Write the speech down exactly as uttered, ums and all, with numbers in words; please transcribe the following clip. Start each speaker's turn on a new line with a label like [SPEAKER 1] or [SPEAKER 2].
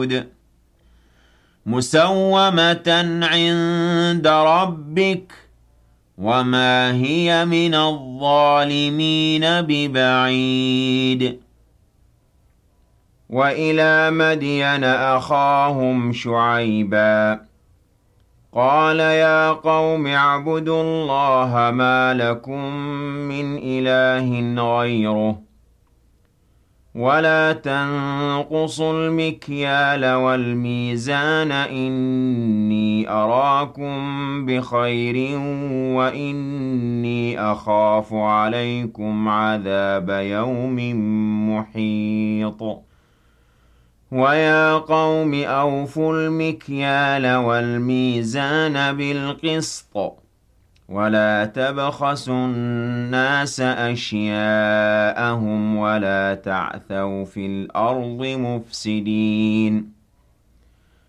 [SPEAKER 1] الحدود مسومة عند ربك وما هي من الظالمين ببعيد وإلى مدين أخاهم شعيبا قال يا قوم اعبدوا الله ما لكم من إله غيره ولا تنقصوا المكيال والميزان إني أراكم بخير وإني أخاف عليكم عذاب يوم محيط ويا قوم أوفوا المكيال والميزان بالقسط ولا تبخسوا الناس أشياءهم ولا تعثوا في الأرض مفسدين